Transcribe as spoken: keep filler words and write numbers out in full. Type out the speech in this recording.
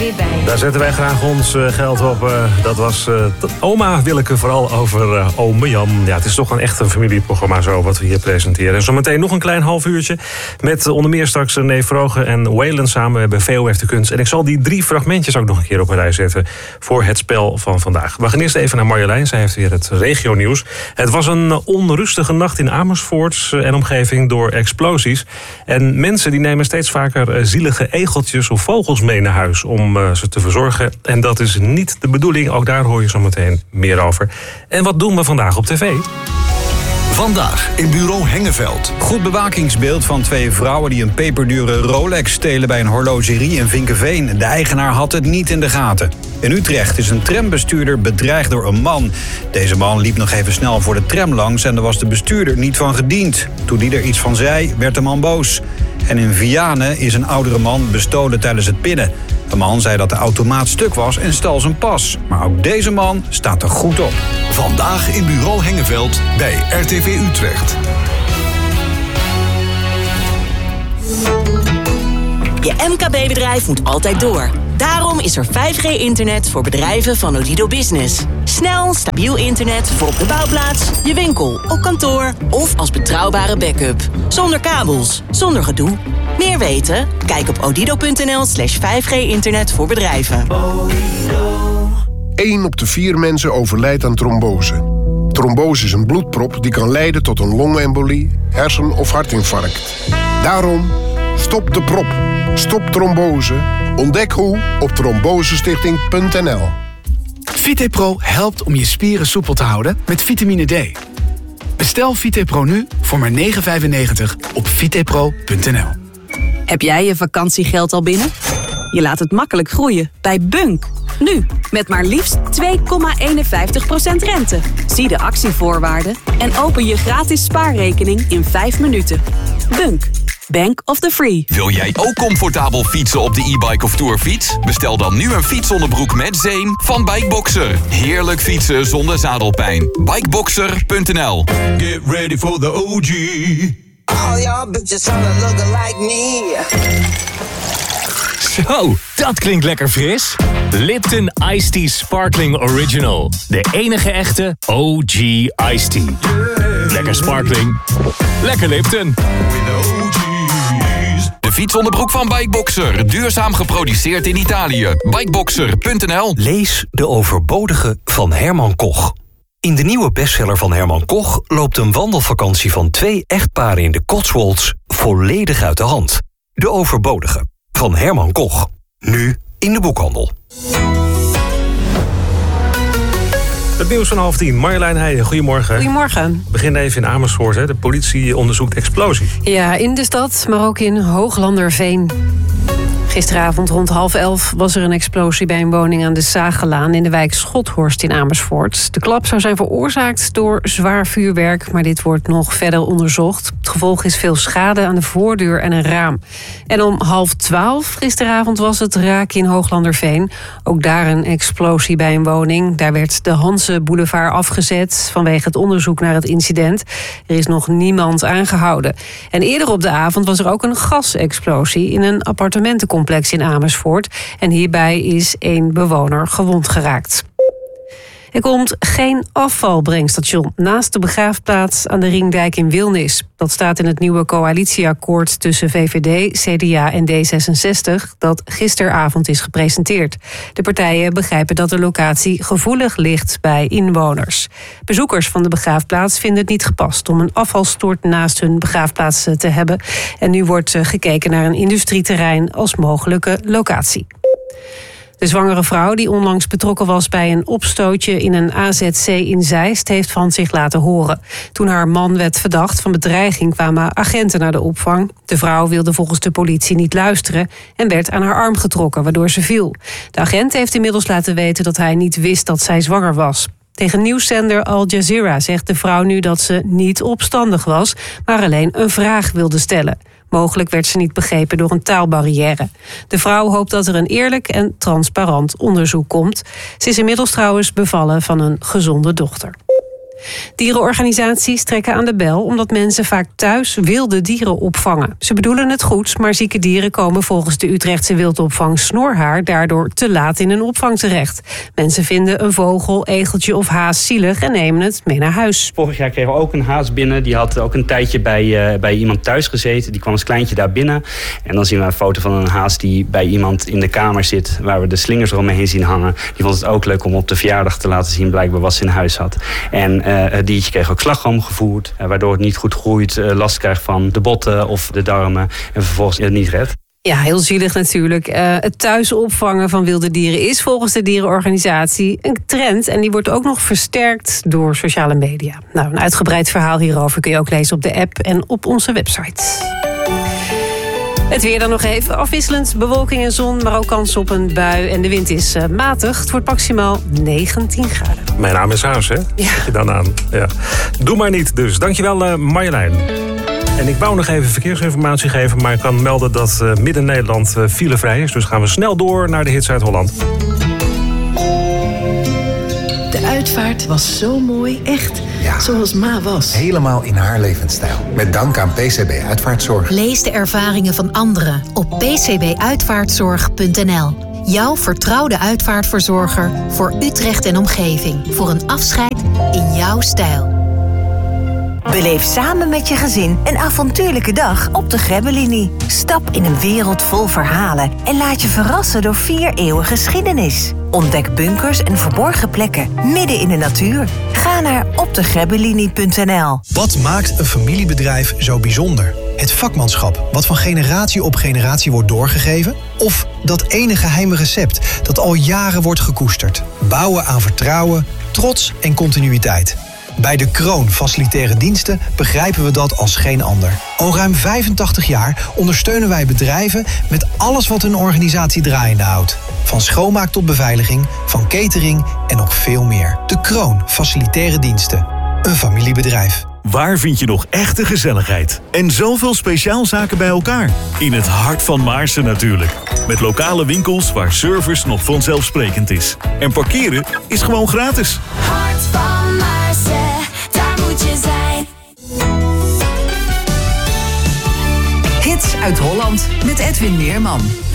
weer bij. Daar zetten wij graag ons uh, geld op. Uh, dat was uh, oma Willeke, vooral over uh, ome Jan. Ja, het is toch een echt een familieprogramma zo wat we hier presenteren. En zometeen nog een klein half uurtje met uh, onder meer straks uh, Neef Vrogen en Waylon samen. We hebben V O F de Kunst. En ik zal die drie fragmentjes ook nog een keer op een rij zetten voor het spel van vandaag. We gaan eerst even naar Marjolein. Zij heeft weer het regionieuws. Het was een onrustige nacht in Amersfoort en omgeving door explosies. En mensen die nemen steeds vaker uh, zielige egeltjes of vogels mee naar huis om uh, ze te verzorgen. En dat is niet de bedoeling. Ook daar hoor je zo meteen meer over. En wat doen we vandaag op tv? Vandaag in bureau Hengeveld. Goed bewakingsbeeld van twee vrouwen die een peperdure Rolex stelen bij een horlogerie in Vinkeveen. De eigenaar had het niet in de gaten. In Utrecht is een trambestuurder bedreigd door een man. Deze man liep nog even snel voor de tram langs en daar was de bestuurder niet van gediend. Toen die er iets van zei, werd de man boos. En in Vianen is een oudere man bestolen tijdens het pinnen. De man zei dat de automaat stuk was en stal zijn pas. Maar ook deze man staat er goed op. Vandaag in bureau Hengeveld bij R T V Utrecht. Je M K B-bedrijf moet altijd door. Daarom is er vijf G internet voor bedrijven van Odido Business. Snel, stabiel internet voor op de bouwplaats, je winkel, op kantoor of als betrouwbare backup. Zonder kabels, zonder gedoe. Meer weten? Kijk op odido.nl slash 5G internet voor bedrijven. één op de vier mensen overlijdt aan trombose. Trombose is een bloedprop die kan leiden tot een longembolie, hersen- of hartinfarct. Daarom, stop de prop. Stop trombose. Ontdek hoe op trombosestichting punt n l. VitePro helpt om je spieren soepel te houden met vitamine D. Bestel VitePro nu voor maar negen euro vijfennegentig op vitepro punt n l. Heb jij je vakantiegeld al binnen? Je laat het makkelijk groeien bij Bunk. Nu, met maar liefst twee komma eenenvijftig procent rente. Zie de actievoorwaarden en open je gratis spaarrekening in vijf minuten. Bunk. Bank of the Free. Wil jij ook comfortabel fietsen op de e-bike of tourfiets? Bestel dan nu een fietsonderbroek met zeem van Bikeboxer. Heerlijk fietsen zonder zadelpijn. Bikeboxer punt n l. Get ready for the O G. All y'all bitches tryna look like me. Zo, dat klinkt lekker fris. Lipton Iced Tea Sparkling Original. De enige echte O G Iced Tea. Lekker sparkling. Lekker Lipton. De fietsonderbroek van Bikeboxer. Duurzaam geproduceerd in Italië. Bikeboxer punt n l. Lees De Overbodige van Herman Koch. In de nieuwe bestseller van Herman Koch loopt een wandelvakantie van twee echtparen in de Cotswolds volledig uit de hand. De Overbodige van Herman Koch. Nu in de boekhandel. Het nieuws van half tien. Marjolein Heijden, goedemorgen. Goedemorgen. We beginnen even in Amersfoort. Hè. De politie onderzoekt explosie. Ja, in de stad, maar ook in Hooglanderveen. Gisteravond rond half elf was er een explosie bij een woning aan de Zagelaan in de wijk Schothorst in Amersfoort. De klap zou zijn veroorzaakt door zwaar vuurwerk, maar dit wordt nog verder onderzocht. Het gevolg is veel schade aan de voordeur en een raam. En om half twaalf gisteravond was het raak in Hooglanderveen. Ook daar een explosie bij een woning. Daar werd de Hanse Boulevard afgezet vanwege het onderzoek naar het incident. Er is nog niemand aangehouden. En eerder op de avond was er ook een gasexplosie in een appartementencomplex in Amersfoort. En hierbij is één bewoner gewond geraakt. Er komt geen afvalbrengstation naast de begraafplaats aan de Ringdijk in Wilnis. Dat staat in het nieuwe coalitieakkoord tussen V V D, C D A en D zesenzestig... dat gisteravond is gepresenteerd. De partijen begrijpen dat de locatie gevoelig ligt bij inwoners. Bezoekers van de begraafplaats vinden het niet gepast om een afvalstort naast hun begraafplaats te hebben. En nu wordt gekeken naar een industrieterrein als mogelijke locatie. De zwangere vrouw die onlangs betrokken was bij een opstootje in een A Z C in Zeist heeft van zich laten horen. Toen haar man werd verdacht van bedreiging kwamen agenten naar de opvang. De vrouw wilde volgens de politie niet luisteren en werd aan haar arm getrokken, waardoor ze viel. De agent heeft inmiddels laten weten dat hij niet wist dat zij zwanger was. Tegen nieuwszender Al Jazeera zegt de vrouw nu dat ze niet opstandig was, maar alleen een vraag wilde stellen. Mogelijk werd ze niet begrepen door een taalbarrière. De vrouw hoopt dat er een eerlijk en transparant onderzoek komt. Ze is inmiddels trouwens bevallen van een gezonde dochter. Dierenorganisaties trekken aan de bel omdat mensen vaak thuis wilde dieren opvangen. Ze bedoelen het goed, maar zieke dieren komen volgens de Utrechtse wildopvang Snorhaar daardoor te laat in een opvang terecht. Mensen vinden een vogel, egeltje of haas zielig en nemen het mee naar huis. Vorig jaar kregen we ook een haas binnen. Die had ook een tijdje bij, uh, bij iemand thuis gezeten. Die kwam als kleintje daar binnen. En dan zien we een foto van een haas die bij iemand in de kamer zit, waar we de slingers eromheen zien hangen. Die vond het ook leuk om op de verjaardag te laten zien blijkbaar wat ze in huis had. En uh, het diertje kreeg ook slagroom gevoerd, uh, waardoor het niet goed groeit, uh, last krijgt van de botten of de darmen en vervolgens het niet redt. Ja, heel zielig natuurlijk. Uh, het thuis opvangen van wilde dieren is volgens de dierenorganisatie een trend. En die wordt ook nog versterkt door sociale media. Nou, een uitgebreid verhaal hierover kun je ook lezen op de app en op onze website. Het weer dan nog even. Afwisselend bewolking en zon, maar ook kans op een bui. En de wind is uh, matig. Het wordt maximaal negentien graden. Mijn naam is Huis, hè? Ja. Zet je dan aan. Ja. Doe maar niet dus. Dankjewel, uh, Marjolein. En ik wou nog even verkeersinformatie geven, maar ik kan melden dat uh, Midden-Nederland uh, filevrij is. Dus gaan we snel door naar de hits uit Holland. De uitvaart was zo mooi, echt ja, zoals Ma was. Helemaal in haar levensstijl. Met dank aan P C B Uitvaartzorg. Lees de ervaringen van anderen op p c b uitvaartzorg punt n l. Jouw vertrouwde uitvaartverzorger voor Utrecht en omgeving. Voor een afscheid in jouw stijl. Beleef samen met je gezin een avontuurlijke dag op de Grebbelinie. Stap in een wereld vol verhalen en laat je verrassen door vier eeuwen geschiedenis. Ontdek bunkers en verborgen plekken midden in de natuur. Ga naar op de grebbelinie punt n l. Wat maakt een familiebedrijf zo bijzonder? Het vakmanschap, wat van generatie op generatie wordt doorgegeven? Of dat ene geheime recept dat al jaren wordt gekoesterd? Bouwen aan vertrouwen, trots en continuïteit. Bij De Kroon Facilitaire Diensten begrijpen we dat als geen ander. Al ruim vijfentachtig jaar ondersteunen wij bedrijven met alles wat hun organisatie draaiende houdt. Van schoonmaak tot beveiliging, van catering en nog veel meer. De Kroon Facilitaire Diensten. Een familiebedrijf. Waar vind je nog echte gezelligheid? En zoveel speciaalzaken bij elkaar? In het hart van Maarsen natuurlijk. Met lokale winkels waar service nog vanzelfsprekend is. En parkeren is gewoon gratis. Hart van Maarsen, daar moet je zijn. Hits uit Holland met Edwin Meerman.